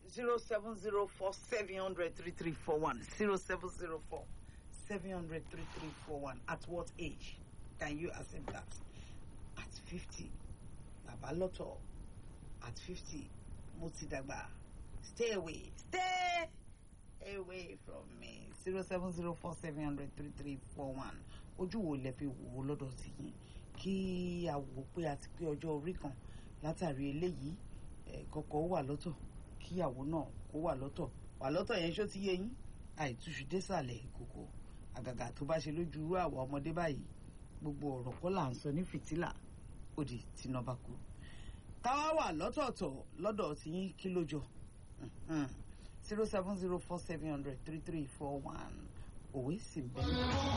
0704-700-3341. 0704-700-3341. At what age can you accept that? At 50. Baba Lotto. At 50. Motidagba. Stay away. Stay away from me. 0704-700-3341. Ojú wo lẹ fi wò lọ́dọ̀ sí yín kí a wò pé àti pé ọjọ́ orí kan látàrí eléyìí kọ́kọ́ wà lọ́tọ̀ kíyàwó náà kó wà lọ́tọ̀ yẹn ṣó ti yé yín àìtúṣu désàlẹ̀ ìkòkò àgàgà tó bá ṣe lójú irú àwọn ọmọdé báyìí gbogbo ọ̀rọ̀ kọ́ là ń sọ ní fìtílà òdì tìǹà bá kú káwá wà lọ́tọ̀ọ̀tọ̀ lọ́dọ̀ tí yín kí ló jọ 0704-700-3341 òwe sì bẹ́ẹ̀.